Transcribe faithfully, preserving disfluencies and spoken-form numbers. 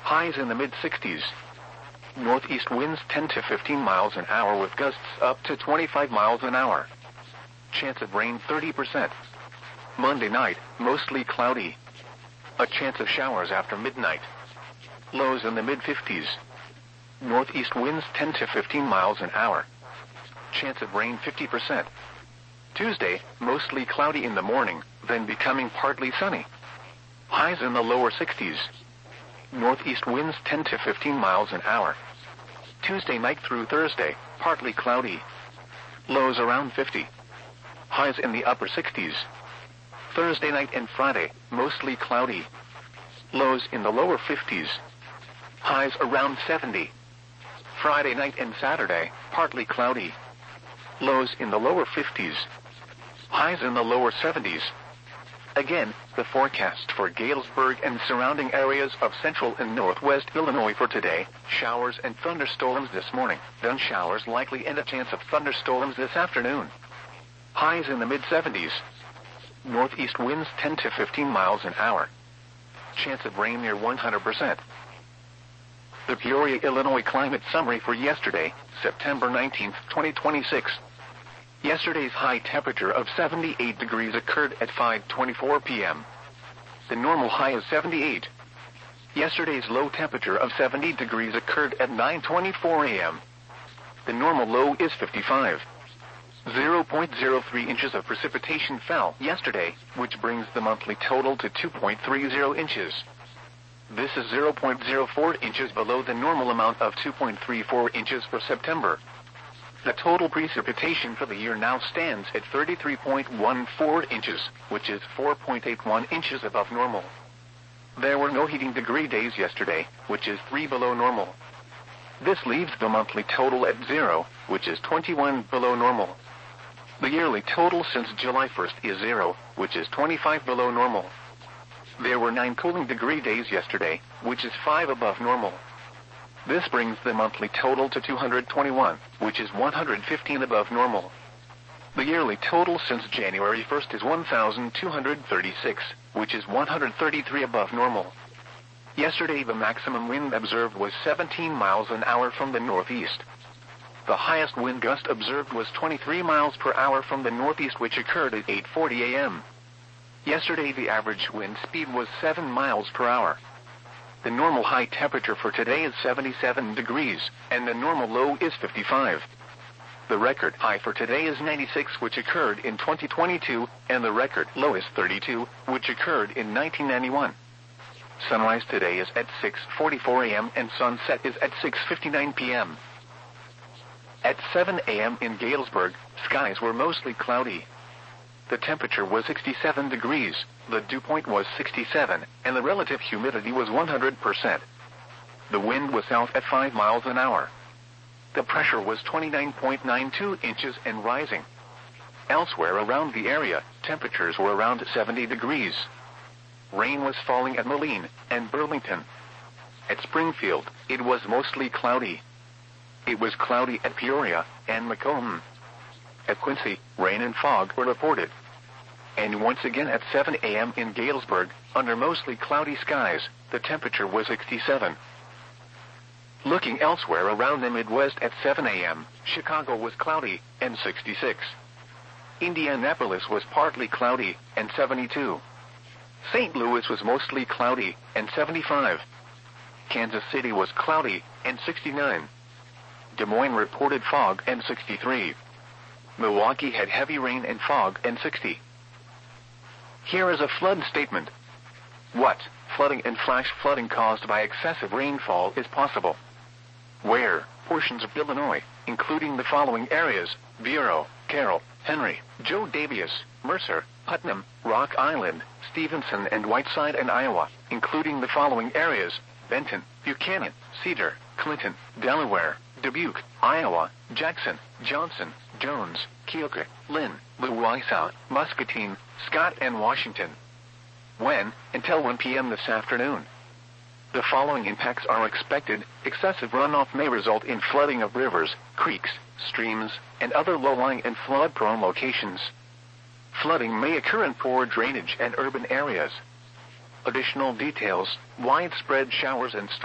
Highs in the mid sixties. Northeast winds ten to fifteen miles an hour with gusts up to twenty-five miles an hour. Chance of rain thirty percent. Monday night, mostly cloudy. A chance of showers after midnight. Lows in the mid fifties. Northeast winds ten to fifteen miles an hour. Chance of rain fifty percent. Tuesday, mostly cloudy in the morning, then becoming partly sunny. Highs in the lower sixties. Northeast winds ten to fifteen miles an hour. Tuesday night through Thursday, partly cloudy. Lows around fifty. Highs in the upper sixties. Thursday night and Friday, mostly cloudy. Lows in the lower fifties. Highs around seventy. Friday night and Saturday, partly cloudy. Lows in the lower fifties. Highs in the lower seventies. Again, the forecast for Galesburg and surrounding areas of central and northwest Illinois for today: showers and thunderstorms this morning, then showers likely and a chance of thunderstorms this afternoon. Highs in the mid seventies. Northeast winds ten to fifteen miles an hour. Chance of rain near one hundred percent. The Peoria, Illinois climate summary for yesterday, September nineteenth, twenty twenty-six. Yesterday's high temperature of seventy-eight degrees occurred at five twenty-four p m The normal high is seventy-eight. Yesterday's low temperature of seventy degrees occurred at nine twenty-four a m The normal low is fifty-five. zero point zero three inches of precipitation fell yesterday, which brings the monthly total to two point three zero inches. This is zero point zero four inches below the normal amount of two point three four inches for September. The total precipitation for the year now stands at thirty-three point one four inches, which is four point eight one inches above normal. There were no heating degree days yesterday, which is three below normal. This leaves the monthly total at zero, which is twenty-one below normal. The yearly total since July first is zero, which is twenty-five below normal. There were nine cooling degree days yesterday, which is five above normal. This brings the monthly total to two hundred twenty-one, which is one hundred fifteen above normal. The yearly total since January first is one thousand two hundred thirty-six, which is one hundred thirty-three above normal. Yesterday the maximum wind observed was seventeen miles an hour from the northeast. The highest wind gust observed was twenty-three miles per hour from the northeast, which occurred at eight forty a m Yesterday the average wind speed was seven miles per hour. The normal high temperature for today is seventy-seven degrees, and the normal low is fifty-five. The record high for today is ninety-six, which occurred in twenty twenty-two, and the record low is thirty-two, which occurred in nineteen ninety-one. Sunrise today is at six forty-four a m and sunset is at six fifty-nine p m At seven a m in Galesburg, skies were mostly cloudy. The temperature was sixty-seven degrees, the dew point was sixty-seven, and the relative humidity was one hundred percent. The wind was south at five miles an hour. The pressure was twenty-nine point nine two inches and rising. Elsewhere around the area, temperatures were around seventy degrees. Rain was falling at Moline and Burlington. At Springfield, it was mostly cloudy. It was cloudy at Peoria and Macomb. At Quincy, rain and fog were reported. And once again at seven a m in Galesburg, under mostly cloudy skies, the temperature was sixty-seven. Looking elsewhere around the Midwest at seven a m, Chicago was cloudy and sixty-six. Indianapolis was partly cloudy and seventy-two. Saint Louis was mostly cloudy and seventy-five. Kansas City was cloudy and sixty-nine. Des Moines reported fog and sixty-three. Milwaukee had heavy rain and fog and sixty. Here is a flood statement. What flooding and flash flooding caused by excessive rainfall is possible? Where portions of Illinois, including the following areas: Vero, Carroll, Henry, Joe Daviess, Mercer, Putnam, Rock Island, Stevenson, and Whiteside, and Iowa, including the following areas: Benton, Buchanan, Cedar, Clinton, Delaware, Dubuque, Iowa, Jackson, Johnson, Jones, Keokuk, Lynn, Louisa, Muscatine, Scott, and Washington. When? Until one p m this afternoon. The following impacts are expected. Excessive runoff may result in flooding of rivers, creeks, streams, and other low-lying and flood-prone locations. Flooding may occur in poor drainage and urban areas. Additional details: widespread showers and storms